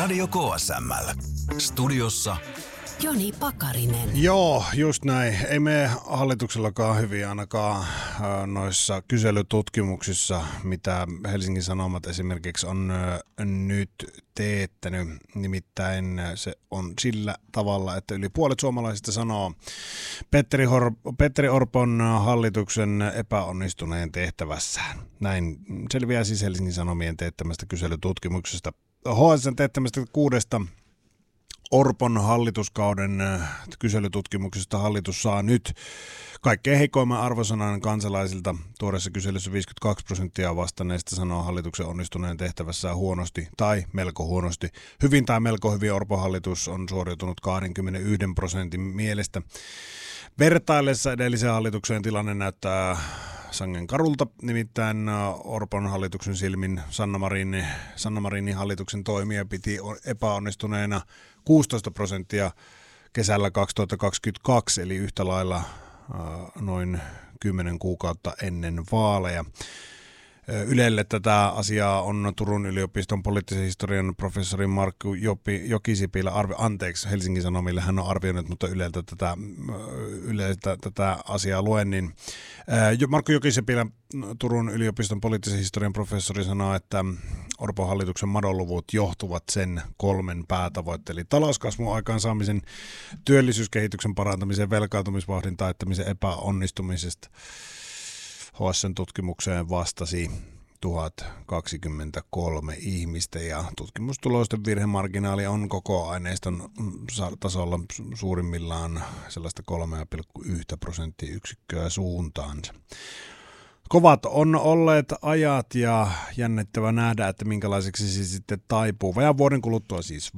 Radio KSML. Studiossa Joni Pakarinen. Joo, just näin. Ei mene hallituksellakaan hyvin ainakaan noissa kyselytutkimuksissa, mitä Helsingin Sanomat esimerkiksi on nyt teettänyt. Nimittäin se on sillä tavalla, että yli puolet suomalaisista sanoo Petteri Orpon hallituksen epäonnistuneen tehtävässään. Näin selviää siis Helsingin Sanomien teettämästä kyselytutkimuksesta. HSN teettämästä 6 Orpon hallituskauden kyselytutkimuksesta hallitus saa nyt kaikkein heikoimman arvosanan kansalaisilta. Tuoreessa kyselyssä 52% vastanneista sanoo hallituksen onnistuneen tehtävässään huonosti tai melko huonosti. Hyvin tai melko hyvin Orpon hallitus on suoriutunut 21% mielestä. Vertaillessa edelliseen hallitukseen tilanne näyttää sangen karulta, nimittäin Orpon hallituksen silmin Sanna Marinin hallituksen toimia piti epäonnistuneena 16% kesällä 2022, eli yhtä lailla noin 10 kuukautta ennen vaaleja. Ylelle tätä asiaa on Turun yliopiston poliittisen historian professori Markku Jokisipilä, Helsingin Sanomille hän on arvioinut, mutta Yleltä tätä asiaa luen, niin Markku Jokisipilä, Turun yliopiston poliittisen historian professori, sanoo, että Orpon hallituksen madonluvut johtuvat sen 3 päätavoitteet, eli talouskasvun aikaansaamisen, työllisyyskehityksen parantamisen, velkaantumisvauhdin taittamisen epäonnistumisesta. HSN tutkimukseen vastasi 1023 ihmistä ja tutkimustulosten virhemarginaali on koko aineiston tasolla suurimmillaan sellaista 3,1% suuntaansa. Kovat on olleet ajat ja jännittävä nähdä, että minkälaiseksi se sitten taipuu. Vajaan vuoden kuluttua siis